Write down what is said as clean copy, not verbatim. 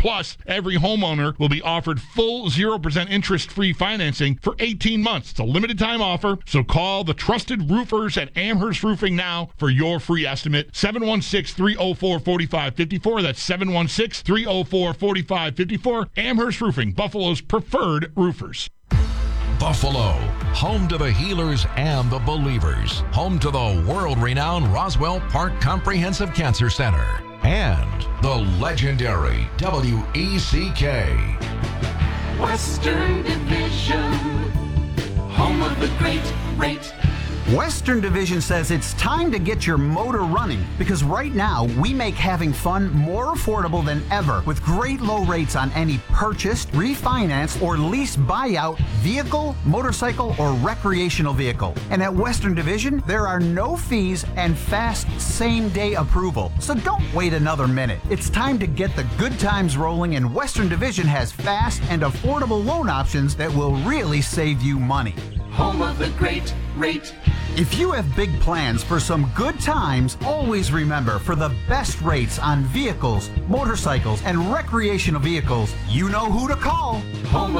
Plus, every homeowner will be offered full 0% interest-free financing for 18 months. It's a limited time offer, so call the trusted roofers at Amherst Roofing now for your free estimate. 716-304-4554. That's 716-304-4554. Amherst Roofing, Buffalo's preferred roofers. Buffalo, home to the healers and the believers, home to the world-renowned Roswell Park Comprehensive Cancer Center, and the legendary WECK. Western Division, home of the great rate. Western Division says it's time to get your motor running because right now we make having fun more affordable than ever with great low rates on any purchased, refinanced, or lease buyout vehicle, motorcycle, or recreational vehicle. And at Western Division, there are no fees and fast same-day approval. So don't wait another minute. It's time to get the good times rolling, and Western Division has fast and affordable loan options that will really save you money. Home of the great rate. If you have big plans for some good times, always remember, for the best rates on vehicles, motorcycles, and recreational vehicles, you know who to call. Home